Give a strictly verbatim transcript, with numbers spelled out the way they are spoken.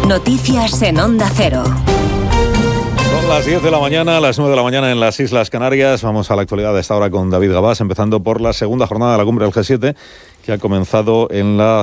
Noticias en Onda Cero. Son las diez de la mañana, las nueve de la mañana en las Islas Canarias. Vamos a la actualidad de esta hora con David Gabás, empezando por la segunda jornada de la cumbre del G siete, que ha comenzado en la